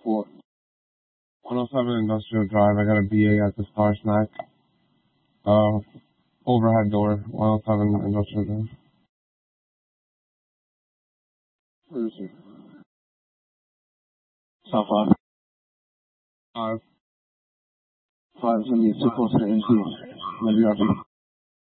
For 107 Industrial Drive, I got a BA at the Star Snack. Overhead door, 107 Industrial Drive. Where is it? South 5. 5. 5 is going to be 2 to the NC. Maybe RP.